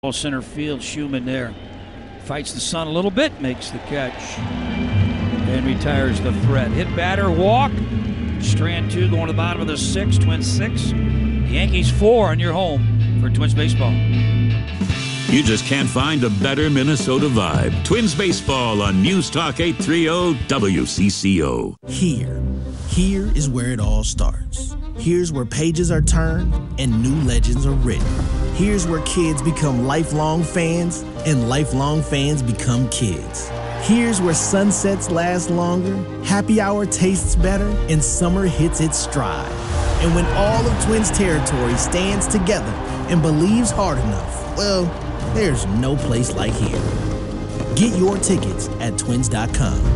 Center field, Schumann there. Fights the sun a little bit, makes the catch, and retires the threat. Hit batter, walk. Strand 2 going to the bottom of the 6th, Twins 6. Yankees 4 on your home for Twins baseball. You just can't find a better Minnesota vibe. Twins baseball on News Talk 830 WCCO. Here is where it all starts. Here's where pages are turned and new legends are written. Here's where kids become lifelong fans and lifelong fans become kids. Here's where sunsets last longer, happy hour tastes better, and summer hits its stride. And when all of Twins territory stands together and believes hard enough, well, there's no place like here. Get your tickets at twins.com.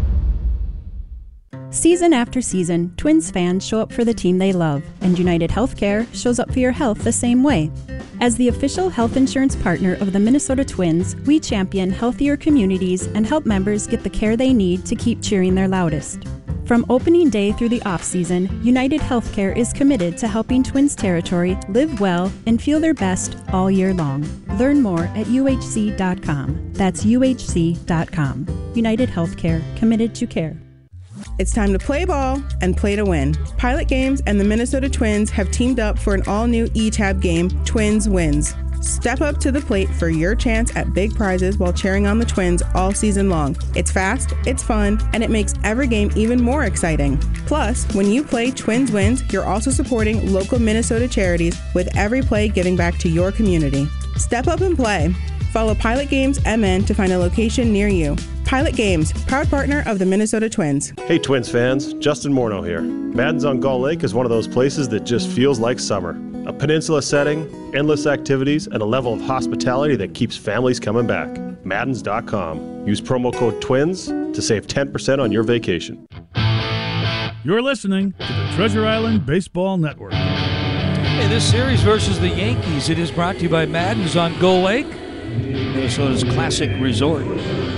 Season after season, Twins fans show up for the team they love, and United Healthcare shows up for your health the same way. As the official health insurance partner of the Minnesota Twins, we champion healthier communities and help members get the care they need to keep cheering their loudest. From opening day through the off-season, United Healthcare is committed to helping Twins territory live well and feel their best all year long. Learn more at uhc.com. That's uhc.com. United Healthcare, committed to care. It's time to play ball and play to win. Pilot Games and the Minnesota Twins have teamed up for an all-new eTab game, Twins Wins. Step up to the plate for your chance at big prizes while cheering on the Twins all season long. It's fast, it's fun, and it makes every game even more exciting. Plus, when you play Twins Wins, you're also supporting local Minnesota charities with every play giving back to your community. Step up and play. Follow Pilot Games MN to find a location near you. Pilot Games, proud partner of the Minnesota Twins. Hey Twins fans, Justin Morneau here. Madden's on Gull Lake is one of those places that just feels like summer. A peninsula setting, endless activities, and a level of hospitality that keeps families coming back. Maddens.com. Use promo code TWINS to save 10% on your vacation. You're listening to the Treasure Island Baseball Network. Hey, this series versus the Yankees, it is brought to you by Madden's on Gull Lake, Minnesota's classic resort.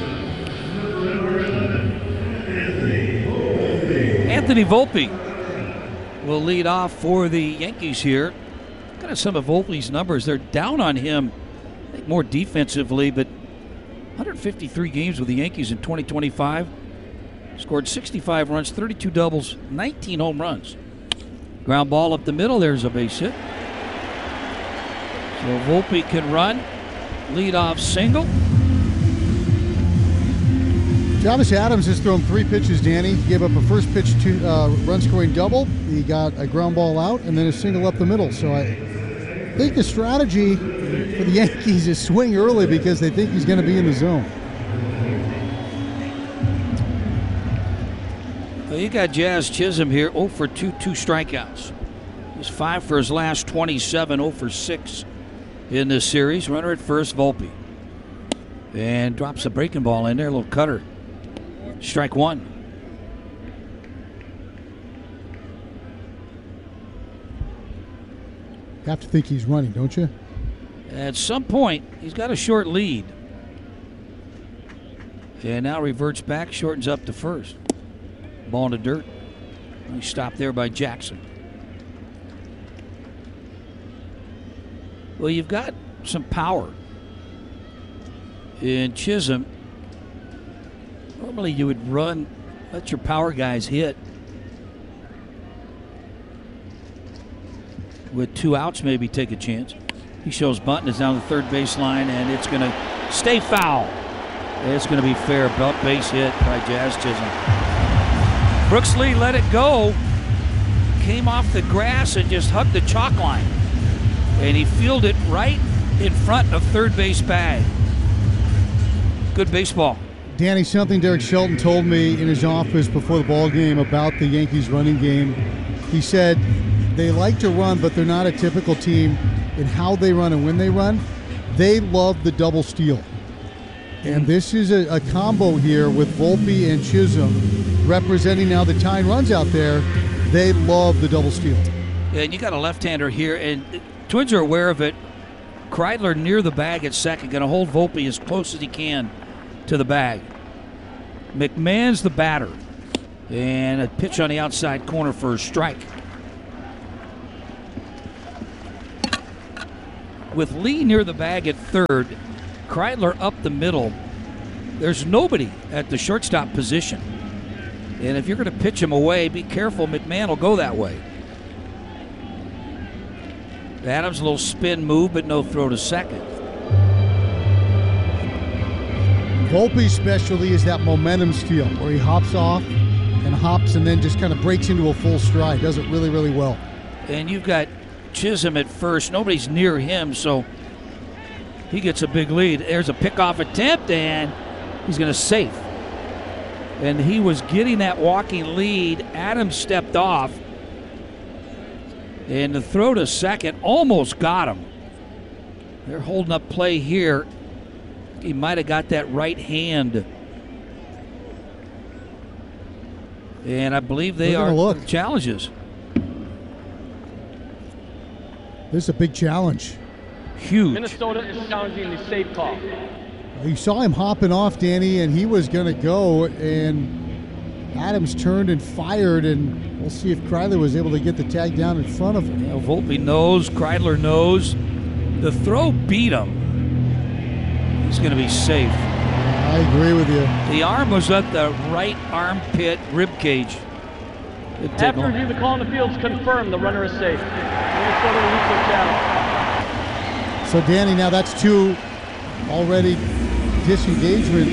Anthony Volpe will lead off for the Yankees here. Kind of some of Volpe's numbers. They're down on him, I think more defensively, but 153 games with the Yankees in 2025. Scored 65 runs, 32 doubles, 19 home runs. Ground ball up the middle. There's a base hit. So Volpe can run. Lead-off single. Travis Adams has thrown 3 pitches, Danny. He gave up a first pitch to run-scoring double. He got a ground ball out and then a single up the middle. So I think the strategy for the Yankees is swing early because they think he's going to be in the zone. Well, you got Jazz Chisholm here, 0 for 2, 2 strikeouts. He's 5 for his last 27, 0 for 6 in this series. Runner at first, Volpe. And drops a breaking ball in there, a little cutter. Strike 1. You have to think he's running, don't you? At some point, he's got a short lead. And now reverts back, shortens up to first. Ball in the dirt. He stopped there by Jackson. Well, you've got some power in Chisholm. Normally you would run, let your power guys hit. With 2 outs, maybe take a chance. He shows Bunton is down the third baseline, and it's going to stay foul. It's going to be fair. Base hit by Jazz Chisholm. Brooks Lee let it go. Came off the grass and just hugged the chalk line. And he fielded it right in front of third base bag. Good baseball. Danny, something Derek Shelton told me in his office before the ball game about the Yankees running game. He said they like to run, but they're not a typical team in how they run and when they run. They love the double steal. And this is a combo here with Volpe and Chisholm representing now the tying runs out there. They love the double steal. Yeah, and you got a left-hander here, and Twins are aware of it. Kreidler near the bag at second, going to hold Volpe as close as he can to the bag. McMahon's the batter. And a pitch on the outside corner for a strike. with Lee near the bag at third, Kreidler up the middle, there's nobody at the shortstop position. And if you're going to pitch him away, be careful. McMahon will go that way. Adams, a little spin move, but no throw to second. Volpe's specialty is that momentum steal where he hops off and hops and then just kind of breaks into a full stride. Does it really, really well. And you've got Chisholm at first. Nobody's near him, so he gets a big lead. There's a pickoff attempt, and he's going to safe. And he was getting that walking lead. Adams stepped off. And the throw to second almost got him. They're holding up play here. He might have got that right hand. And I believe they are challenges. This is a big challenge. Huge. Minnesota is challenging the safe call. You saw him hopping off, Danny, and he was going to go, and Adams turned and fired, and we'll see if Kreidler was able to get the tag down in front of him. Yeah, Volpe knows, Kreidler knows. The throw beat him. He's going to be safe. I agree with you. The arm was at the right armpit rib cage. After review, the call in the field's confirmed. The runner is safe. Minnesota released their challenge. So, Danny, now that's two already disengagements.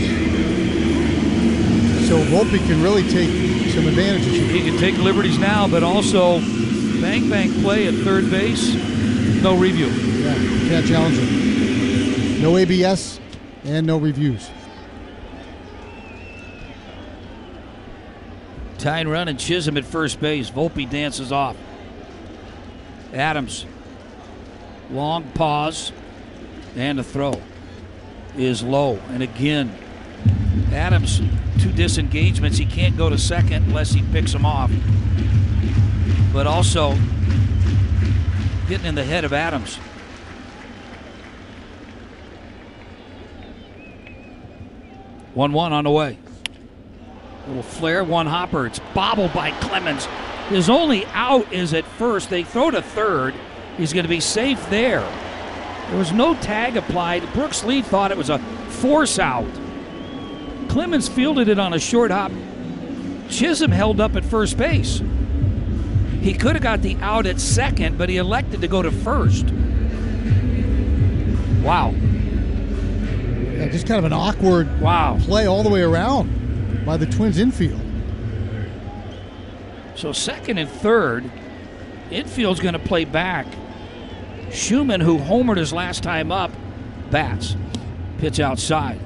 So Volpe can really take some advantages. He can take liberties now, but also bang play at third base. No review. Yeah, can't challenge him. No ABS and no reviews. Tying run and Chisholm at first base. Volpe dances off. Adams. Long pause. And the throw is low. And again, Adams, two disengagements. He can't go to second unless he picks him off. But also getting in the head of Adams. One on the way. Little flare, one hopper. It's bobbled by Clemens. His only out is at first. They throw to third. He's going to be safe there. There was no tag applied. Brooks Lee thought it was a force out. Clemens fielded it on a short hop. Chisholm held up at first base. He could have got the out at second, but he elected to go to first. Wow. Yeah, just kind of an awkward play all the way around by the Twins infield. So second and third, infield's going to play back. Schumann, who homered his last time up, bats. Pitch outside.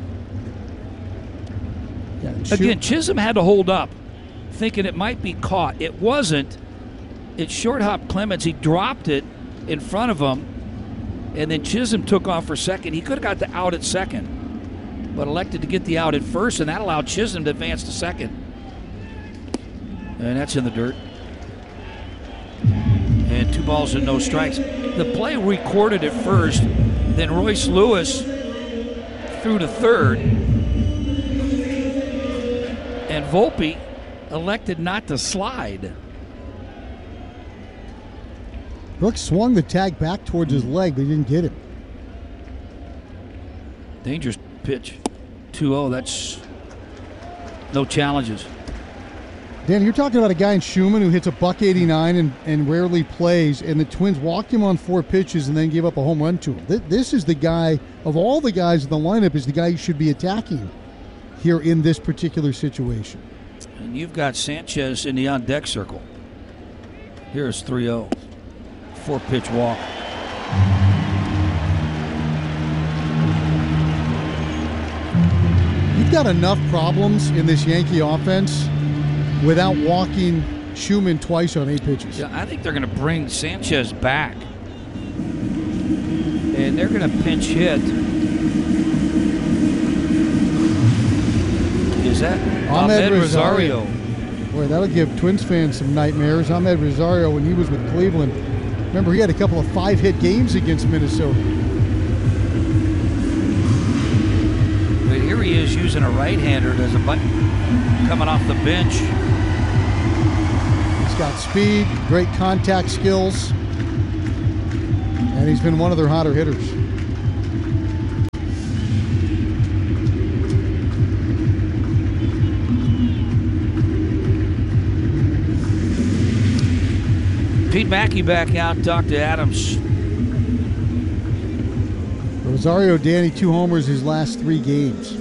Yeah, again, Chisholm had to hold up, thinking it might be caught. It wasn't. It short hop Clemens. He dropped it in front of him, and then Chisholm took off for second. He could have got the out at second, but elected to get the out at first, and that allowed Chisholm to advance to second. And that's in the dirt. And 2 balls and no strikes. The play recorded at first, then Royce Lewis threw to third, and Volpe elected not to slide. Brooks swung the tag back towards his leg, but he didn't get it. Dangerous pitch. 2-0, that's no challenges. Dan, you're talking about a guy in Schumann who hits a $189 and rarely plays, and the Twins walked him on 4 pitches and then gave up a home run to him. This is the guy, of all the guys in the lineup, is the guy you should be attacking here in this particular situation. And you've got Sanchez in the on-deck circle. Here's 3-0. 4-pitch walk. You've got enough problems in this Yankee offense without walking Schumann twice on 8 pitches. Yeah, I think they're going to bring Sanchez back. And they're going to pinch hit. Is that Ahmed Rosario? Boy, that'll give Twins fans some nightmares. Ahmed Rosario, when he was with Cleveland, remember he had a couple of 5-hit games against Minnesota. But here he is using a right-hander as a button coming off the bench. He's got speed, great contact skills, and he's been one of their hotter hitters. Pete Mackey back out, talk to Adams. Rosario Danny, 2 homers his last 3 games.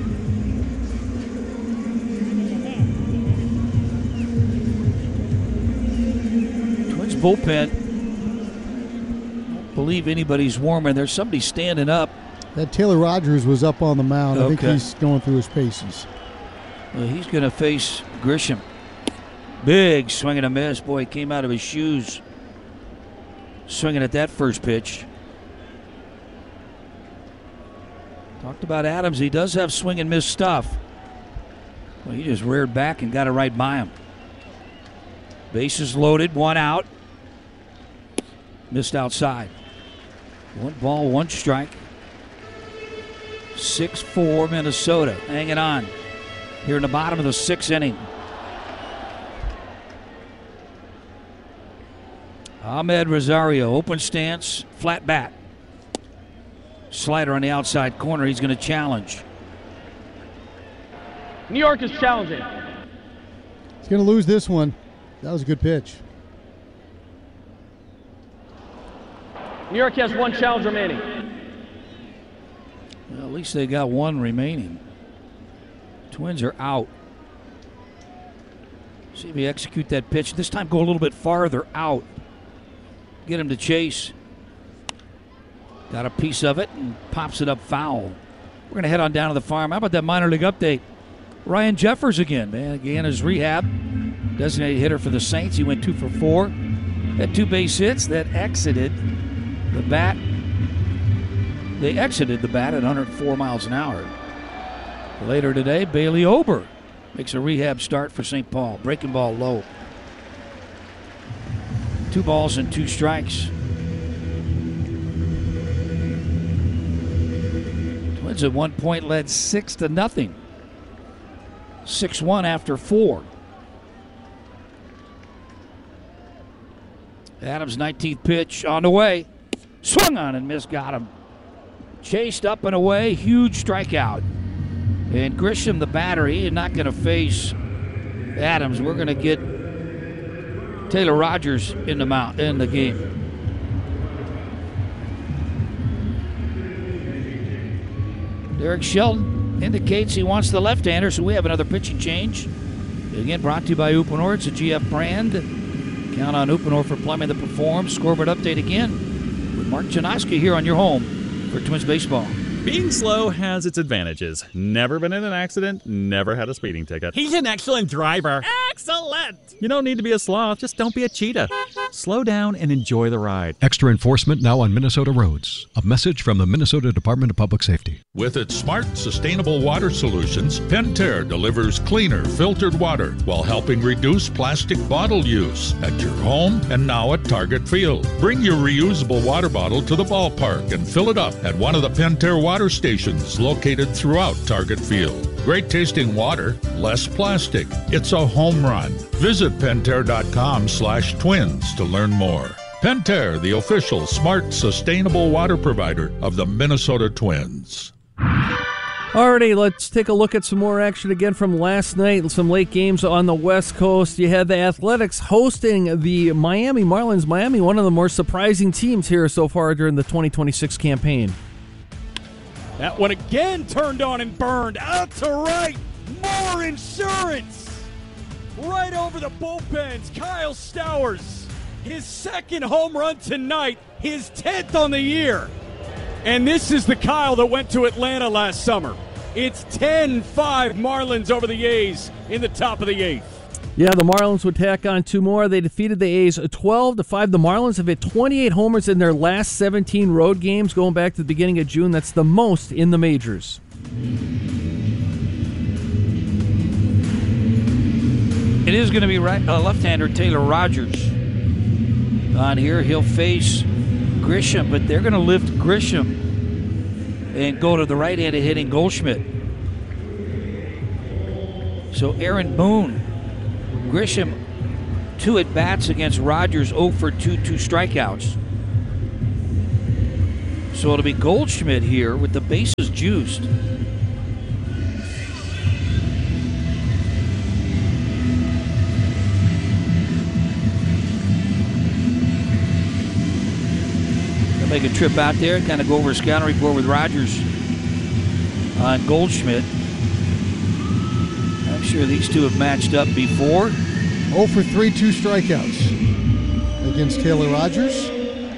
Twins bullpen. Don't believe anybody's warm in there. Somebody's standing up. That Taylor Rogers was up on the mound. Okay. I think he's going through his paces. Well, he's going to face Grisham. Big swing and a miss. Boy, he came out of his shoes swinging at that first pitch. Talked about Adams. He does have swing and miss stuff. Well, he just reared back and got it right by him. Bases loaded, 1 out. Missed outside. 1 ball, 1 strike. 6-4 Minnesota. Hanging on here in the bottom of the 6th inning. Ahmed Rosario, open stance, flat bat. Slider on the outside corner. He's going to challenge. New York is challenging. He's going to lose this one. That was a good pitch. New York has 1 challenge remaining. Well, at least they got 1 remaining. Twins are out. See if he execute that pitch. This time go a little bit farther out. Get him to chase. Got a piece of it and pops it up foul. We're going to head on down to the farm. How about that minor league update? Ryan Jeffers again, man. Again, his rehab. Designated hitter for the Saints. He went 2 for 4. Had 2 base hits that exited the bat. They exited the bat at 104 miles an hour. Later today, Bailey Ober makes a rehab start for St. Paul. Breaking ball low. 2 balls and 2 strikes. Twins at one point led 6-0. 6-1 after 4. Adams' 19th pitch on the way. Swung on and missed, got him. Chased up and away, huge strikeout. And Grisham, the battery, is not going to face Adams. We're going to get Taylor Rogers in the game. Derek Shelton indicates he wants the left-hander, so we have another pitching change. Again, brought to you by Uponor. It's a GF brand. Count on Uponor for plumbing that performs. Scoreboard update again with Mark Janoski here on your home for Twins baseball. Being slow has its advantages. Never been in an accident, never had a speeding ticket. He's an excellent driver. Excellent! You don't need to be a sloth, just don't be a cheetah. Slow down and enjoy the ride. Extra enforcement now on Minnesota roads. A message from the Minnesota Department of Public Safety. With its smart, sustainable water solutions, Pentair delivers cleaner, filtered water while helping reduce plastic bottle use at your home and now at Target Field. Bring your reusable water bottle to the ballpark and fill it up at one of the Pentair water stations located throughout Target Field. Great tasting water, less plastic. It's a home run. Visit Pentair.com/twins to learn more. Pentair, the official smart, sustainable water provider of the Minnesota Twins. Alrighty, let's take a look at some more action again from last night. Some late games on the West Coast. You had the Athletics hosting the Miami Marlins. Miami, one of the more surprising teams here so far during the 2026 campaign. That one again turned on and burned. Out to right. More insurance. Right over the bullpens. Kyle Stowers. His 2nd home run tonight. His 10th on the year. And this is the Kyle that went to Atlanta last summer. It's 10-5 Marlins over the A's in the top of the 8th. Yeah, the Marlins would tack on 2 more. They defeated the A's 12-5. The Marlins have hit 28 homers in their last 17 road games going back to the beginning of June. That's the most in the majors. It is going to be left-hander Taylor Rogers on here. He'll face Grisham, but they're going to lift Grisham and go to the right-handed hitting Goldschmidt. So Aaron Boone, Grisham, 2 at-bats against Rogers, 0 for 2 strikeouts. So it'll be Goldschmidt here with the bases juiced. They'll make a trip out there, kind of go over a scouting report with Rogers on Goldschmidt. I'm sure these two have matched up before. 0 for 3, 2 strikeouts against Taylor Rogers.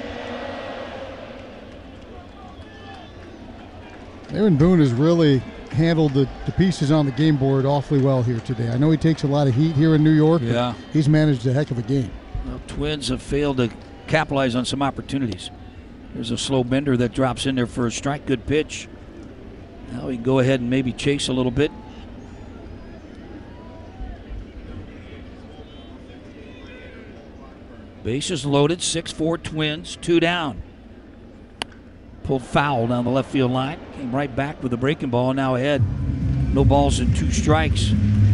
Aaron Boone has really handled the pieces on the game board awfully well here today. I know he takes a lot of heat here in New York, but he's managed a heck of a game. Well, Twins have failed to capitalize on some opportunities. There's a slow bender that drops in there for a strike. Good pitch. Now we can go ahead and maybe chase a little bit. Bases loaded, 6-4 Twins, 2 down. Pulled foul down the left field line. Came right back with a breaking ball, now ahead. No balls and 2 strikes.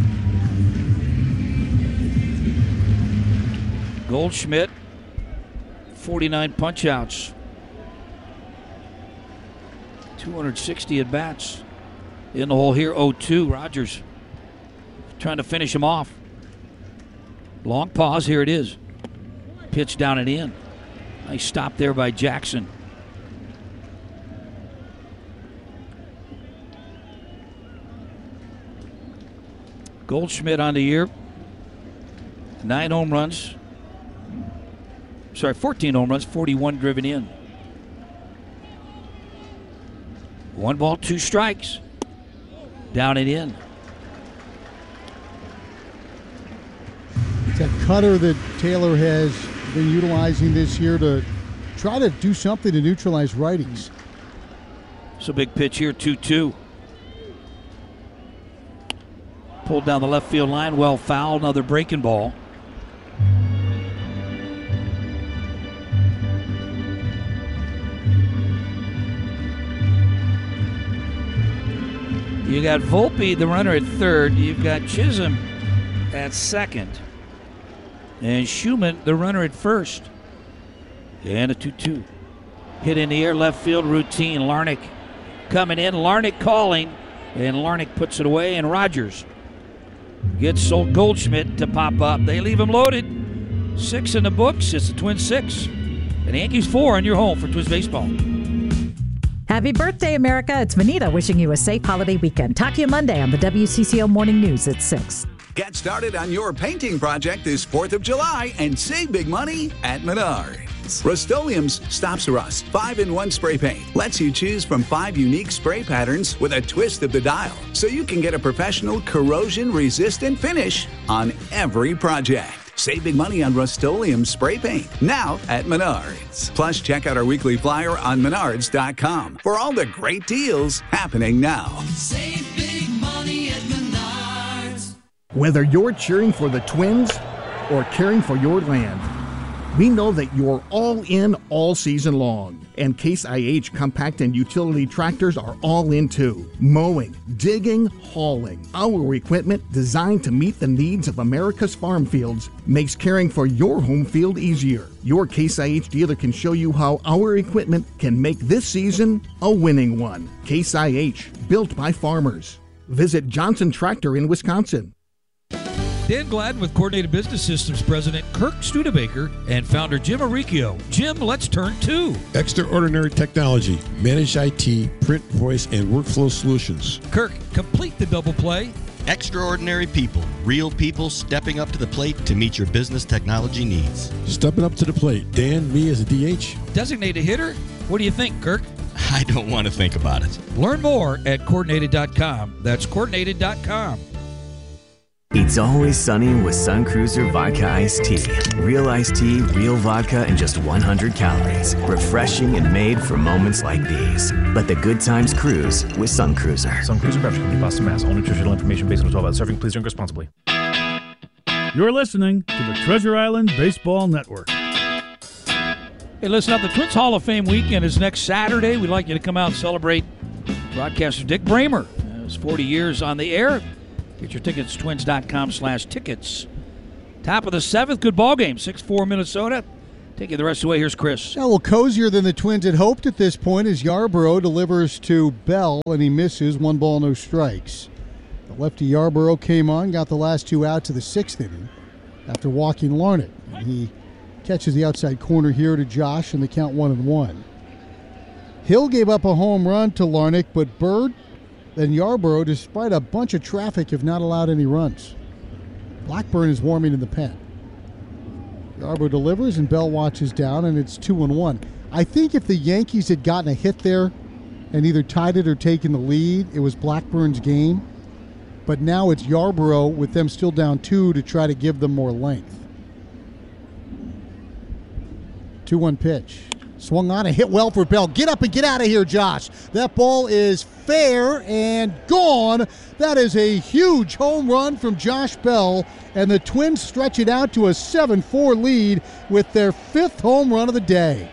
Goldschmidt, 49 punch-outs. 260 at-bats. In the hole here, 0-2. Rogers trying to finish him off. Long pause, here it is. Pitch down and in. Nice stop there by Jackson. Goldschmidt on the year. 9 home runs. 14 home runs, 41 driven in. 1 ball, 2 strikes. Down and in. It's a cutter that Taylor has been utilizing this year to try to do something to neutralize righties. It's a big pitch here, 2-2. Pulled down the left field line, well fouled, another breaking ball. You got Volpe, the runner, at third. You've got Chisholm at second. And Schumann, the runner, at first. And a 2-2. Hit in the air, left field routine. Larnach coming in, Larnach calling. And Larnach puts it away, and Rogers gets Goldschmidt to pop up. They leave him loaded. 6 in the books. It's the Twins 6. And the Yankees 4 on your home for Twins baseball. Happy birthday, America. It's Manita wishing you a safe holiday weekend. Talk to you Monday on the WCCO Morning News at 6. Get started on your painting project this 4th of July and save big money at Menards. Rust-Oleum's Stops Rust 5-in-1 spray paint lets you choose from 5 unique spray patterns with a twist of the dial, so you can get a professional corrosion-resistant finish on every project. Save big money on Rust-Oleum spray paint now at Menards. Plus, check out our weekly flyer on Menards.com for all the great deals happening now. Save big money at Menards. Whether you're cheering for the Twins or caring for your land, we know that you're all in all season long. And Case IH compact and utility tractors are all in too. Mowing, digging, hauling. Our equipment, designed to meet the needs of America's farm fields, makes caring for your home field easier. Your Case IH dealer can show you how our equipment can make this season a winning one. Case IH, built by farmers. Visit Johnson Tractor in Wisconsin. Dan Gladden with Coordinated Business Systems President Kirk Studebaker and founder Jim Arricchio. Jim, let's turn to Extraordinary Technology, Managed IT, Print, Voice, and Workflow Solutions. Kirk, complete the double play. Extraordinary people, real people stepping up to the plate to meet your business technology needs. Stepping up to the plate. Dan, me as a DH. Designated hitter? What do you think, Kirk? I don't want to think about it. Learn more at Coordinated.com. That's Coordinated.com. It's always sunny with Sun Cruiser Vodka Iced Tea. Real iced tea, real vodka, and just 100 calories. Refreshing and made for moments like these. Let the good times cruise with Sun Cruiser. Sun Cruiser Beverage Company, Boston, Mass. All nutritional information based on 12 hours serving. Please drink responsibly. You're listening to the Treasure Island Baseball Network. Hey, listen up. The Twins Hall of Fame weekend is next Saturday. We'd like you to come out and celebrate broadcaster Dick Bramer. His 40 years on the air. Get your tickets, twins.com/tickets. Top of the 7th, good ball game. 6-4 Minnesota. Take you the rest of the way. Here's Chris. A little cozier than the Twins had hoped at this point as Yarborough delivers to Bell, and he misses. 1 ball, no strikes. The lefty Yarborough came on, got the last 2 outs of the 6th inning after walking Larnach. And he catches the outside corner here to Josh, and the count 1-1. Hill gave up a home run to Larnach, but Bird and Yarborough, despite a bunch of traffic, have not allowed any runs. Blackburn is warming in the pen. Yarborough delivers, and Bell watches down, and it's 2-1. I think if the Yankees had gotten a hit there and either tied it or taken the lead, it was Blackburn's game. But now it's Yarborough with them still down 2 to try to give them more length. 2-1 pitch. Swung on and hit well for Bell. Get up and get out of here, Josh. That ball is fair and gone. That is a huge home run from Josh Bell, and the Twins stretch it out to a 7-4 lead with their 5th home run of the day.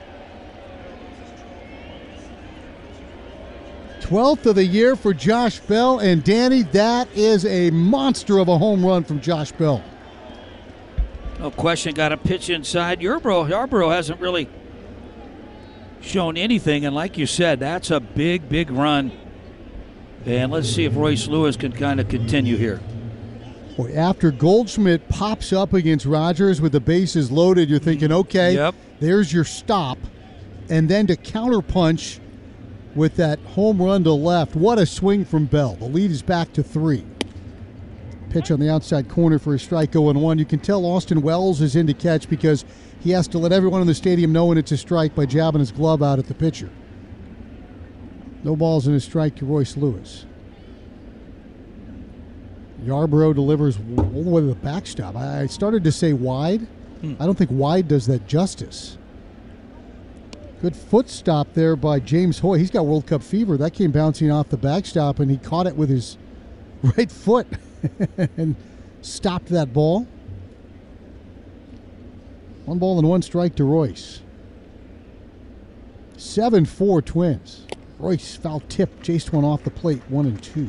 12th of the year for Josh Bell, and Danny, that is a monster of a home run from Josh Bell. No question, got a pitch inside. Yarborough hasn't really shown anything, and like you said, that's a big, big run. And let's see if Royce Lewis can kind of continue here. Boy, after Goldschmidt pops up against Rogers with the bases loaded, you're thinking, okay, there's your stop. And then to counterpunch with that home run to left, what a swing from Bell. The lead is back to 3. Pitch on the outside corner for a strike, 0-1. You can tell Austin Wells is in to catch because he has to let everyone in the stadium know when it's a strike by jabbing his glove out at the pitcher. No balls and a strike to Royce Lewis. Yarborough delivers all the way to the backstop. I started to say wide. I don't think wide does that justice. Good foot stop there by James Hoy. He's got World Cup fever. That came bouncing off the backstop, and he caught it with his right foot and stopped that ball. 1 ball and 1 strike to Royce. 7-4 Twins. Royce foul tip, chased one off the plate, 1-2.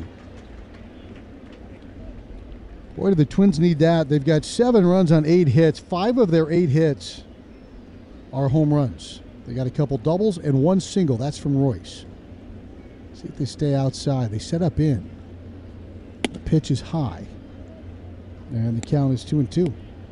Boy, do the Twins need that. They've got 7 runs on 8 hits. 5 of their 8 hits are home runs. They got a couple doubles and 1 single. That's from Royce. See if they stay outside. They set up in. The pitch is high. And the count is 2-2.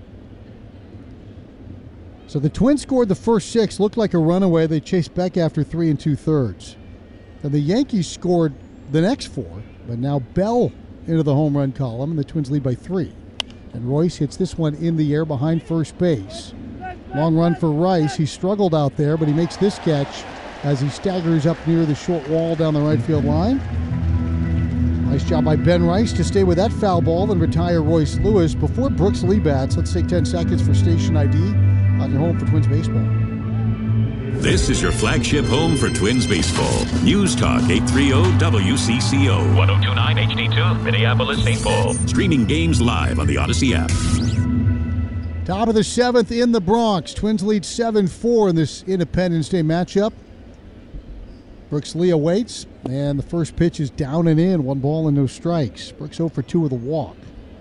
So the Twins scored the first 6, looked like a runaway. They chased Beck after 3 2/3. And the Yankees scored the next 4, but now Bell into the home run column, and the Twins lead by 3. And Royce hits this one in the air behind first base. Long run for Rice. He struggled out there, but he makes this catch as he staggers up near the short wall down the right field line. Nice job by Ben Rice to stay with that foul ball and retire Royce Lewis. Before Brooks Lee bats, let's take 10 seconds for station ID on your home for Twins baseball. This is your flagship home for Twins baseball. News Talk 830 WCCO. 1029 HD2, Minneapolis, St. Paul. Streaming games live on the Odyssey app. Top of the 7th in the Bronx. Twins lead 7-4 in this Independence Day matchup. Brooks Lee awaits, and the first pitch is down and in. 1 ball and no strikes. Brooks 0 for 2 with a walk.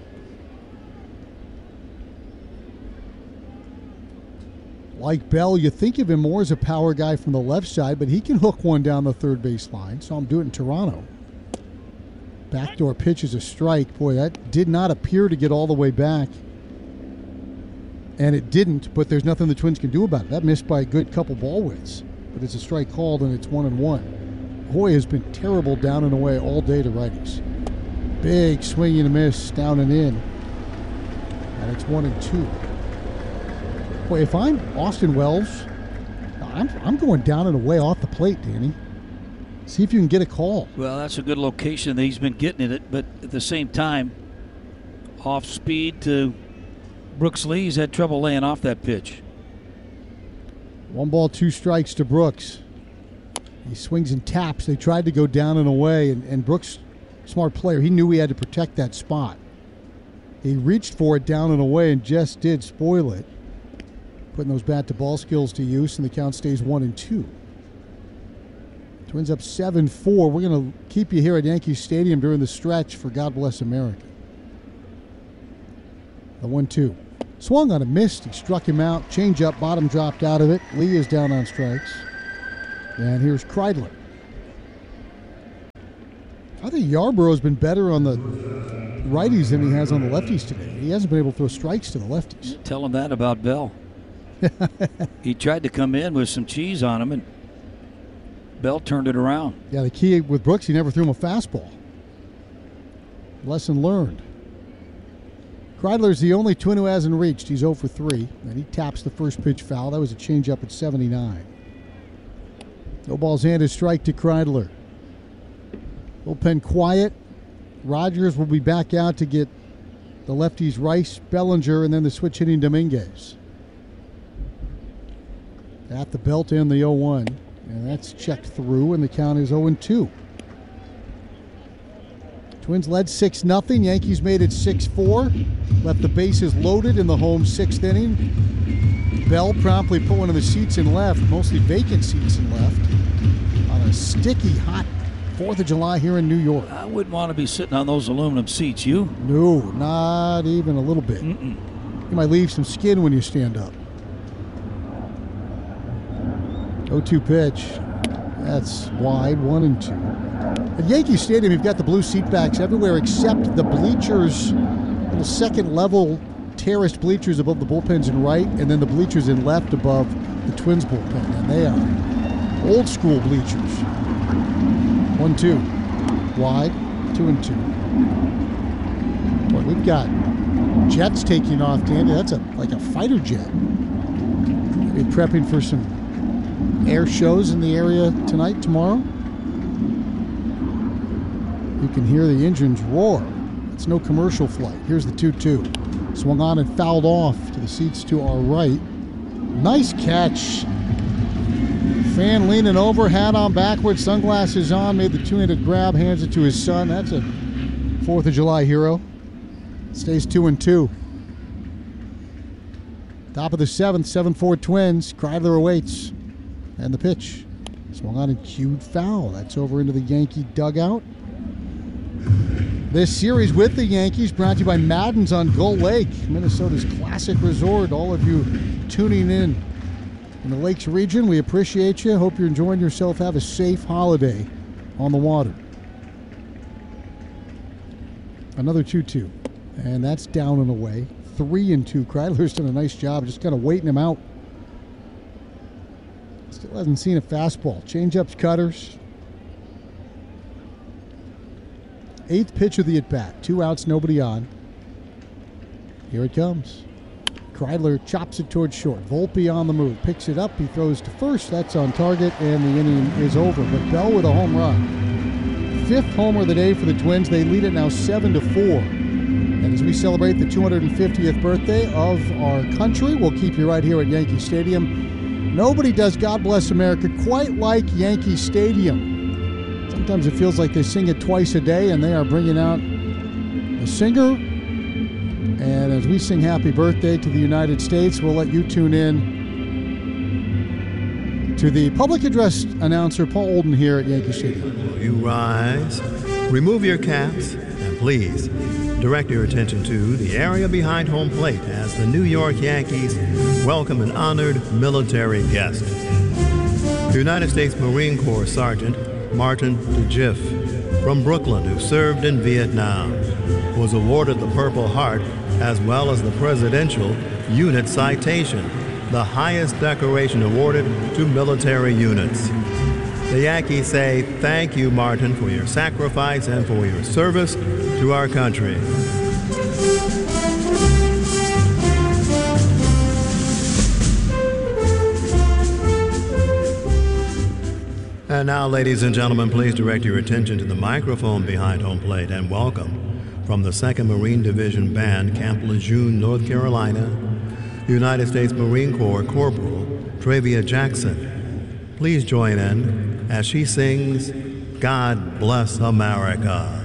Like Bell, you think of him more as a power guy from the left side, but he can hook one down the third base line. Saw him do it in Toronto. Backdoor pitch is a strike. Boy, that did not appear to get all the way back. And it didn't, but there's nothing the Twins can do about it. That missed by a good couple ball widths. But it's a strike called, and it's 1-1. Hoy has been terrible down and away all day to righties. Big swing and a miss, down and in. And it's 1-2. Boy, if I'm Austin Wells, I'm going down and away off the plate, Danny. See if you can get a call. Well, that's a good location that he's been getting it, but at the same time, off speed to Brooks Lee. He's had trouble laying off that pitch. 1 ball, 2 strikes to Brooks. He swings and taps. They tried to go down and away, and Brooks, smart player, he knew he had to protect that spot. He reached for it down and away and just did spoil it. Putting those bat-to-ball skills to use, and the count stays 1-2. Twins up 7-4. We're going to keep you here at Yankee Stadium during the stretch for God Bless America. The 1-2. Swung on a missed. He struck him out. Change up, bottom dropped out of it. Lee is down on strikes. And here's Kreidler. I think Yarborough's been better on the righties than he has on the lefties today. He hasn't been able to throw strikes to the lefties. Tell him that about Bell. He tried to come in with some cheese on him, and Bell turned it around. Yeah, the key with Brooks, he never threw him a fastball. Lesson learned. Kreidler's the only Twin who hasn't reached. He's 0 for 3, and he taps the first pitch foul. That was a changeup at 79. No balls and a strike to Kreidler. Bullpen quiet. Rogers will be back out to get the lefties Rice, Bellinger, and then the switch hitting Dominguez. At the belt and the 0-1. And that's checked through, and the count is 0-2. Twins led 6-0. Yankees made it 6-4. Left the bases loaded in the home 6th inning. Bell promptly put one of the seats in left, mostly vacant seats in left, on a sticky, hot 4th of July here in New York. I wouldn't want to be sitting on those aluminum seats, you? No, not even a little bit. You might leave some skin when you stand up. 0-2 pitch. That's wide, 1-2. At Yankee Stadium, you've got the blue seat backs everywhere except the bleachers, little second level terraced bleachers above the bullpens in right, and then the bleachers in left above the Twins bullpen. And they are old school bleachers. 1-2. Wide, 2-2. Boy, we've got jets taking off, Danny. That's like a fighter jet. Maybe prepping for some air shows in the area tonight, tomorrow. You can hear the engines roar. It's no commercial flight. Here's the 2-2. Swung on and fouled off to the seats to our right. Nice catch. Fan leaning over, hat on backwards, sunglasses on, made the two-handed grab, hands it to his son. That's a 4th of July hero. Stays 2-2. Top of the 7th, 7-4 Twins. Kreidler awaits. And the pitch. Swung on and cued foul. That's over into the Yankee dugout. This series with the Yankees brought to you by Madden's on Gull Lake, Minnesota's classic resort. All of you tuning in the Lakes region, we appreciate you. Hope you're enjoying yourself. Have a safe holiday on the water. Another 2-2. And that's down and away. 3-2. Kreidler's done a nice job just kind of waiting him out. Still hasn't seen a fastball. Change-ups, cutters. 8th pitch of the at-bat. 2 outs, nobody on. Here it comes. Kreidler chops it towards short. Volpe on the move. Picks it up. He throws to first. That's on target, and the inning is over. But Bell with a home run. 5th homer of the day for the Twins. They lead it now 7-4. And as we celebrate the 250th birthday of our country, we'll keep you right here at Yankee Stadium. Nobody does God Bless America quite like Yankee Stadium. Sometimes it feels like they sing it twice a day, and they are bringing out a singer. And as we sing happy birthday to the United States, we'll let you tune in to the public address announcer, Paul Olden, here at Yankee Stadium. You rise, remove your caps, and please direct your attention to the area behind home plate as the New York Yankees welcome an honored military guest. The United States Marine Corps Sergeant Martin DeGiff from Brooklyn, who served in Vietnam, was awarded the Purple Heart as well as the Presidential Unit Citation, the highest decoration awarded to military units. The Yankees say thank you, Martin, for your sacrifice and for your service to our country. And now, ladies and gentlemen, please direct your attention to the microphone behind home plate and welcome from the 2nd Marine Division Band, Camp Lejeune, North Carolina, United States Marine Corps Corporal Travia Jackson. Please join in as she sings God Bless America.